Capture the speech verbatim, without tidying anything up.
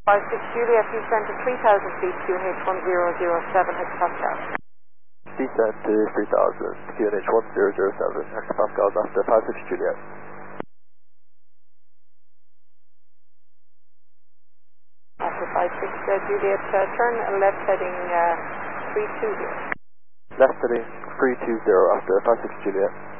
five six Juliet, descend to three thousand feet, Q N H one zero zero seven hectopascal. Descend to three thousand, Q N H one zero zero seven hectopascals after five six Juliet. After five six uh, Juliet, uh, turn left heading uh, three two zero. Left heading three two zero after five six Juliet.